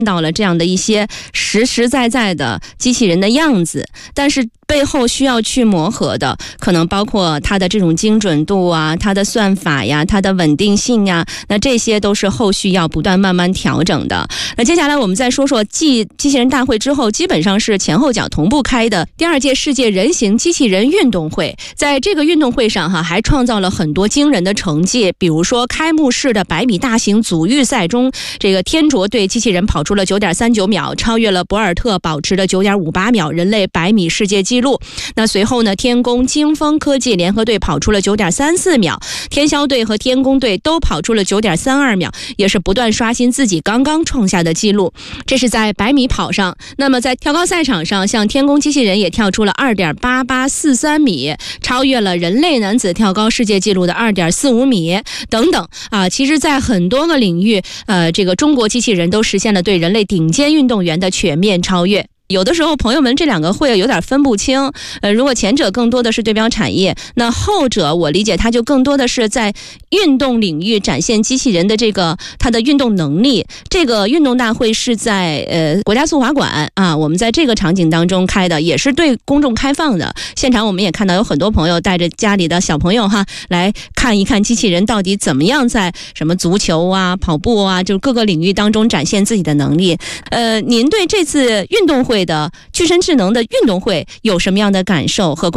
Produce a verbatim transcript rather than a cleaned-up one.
到了这样的一些实实在在的机器人的样子，但是背后需要去磨合的可能包括它的这种精准度啊，它的算法呀，它的稳定性呀，那这些都是后续要不断慢慢调整的。那接下来我们再说说继机器人大会之后基本上是前后脚同步开的第二届世界人形机器人运动会。在这个运动会上哈，还创造了很多惊人的成绩，比如说开幕式的百米大型组预赛中，这个天卓队机器人跑出了 九点三九秒，超越了博尔特保持的 九点五八秒人类百米世界纪录。那随后呢，天宫京风科技联合队跑出了 九点三四秒，天霄队和天宫队都跑出了 九点三二秒，也是不断刷新自己刚刚创下的纪录。这是在百米跑上。那么在跳高赛场上，像天宫机器人也跳出了 二点八八四三米，超越了人类男子跳高世界纪录的 二点四五米等等啊。其实在很多个领域，呃，这个中国机器人都实现了对人类顶尖运动员的全面超越。有的时候朋友们这两个会有点分不清，呃，如果前者更多的是对标产业，那后者我理解它就更多的是在运动领域展现机器人的这个它的运动能力。这个运动大会是在呃国家速滑馆啊，我们在这个场景当中开的，也是对公众开放的。现场我们也看到有很多朋友带着家里的小朋友哈来看一看机器人到底怎么样在什么足球啊、跑步啊，就各个领域当中展现自己的能力。呃，您对这次运动会的具身智能的运动会有什么样的感受和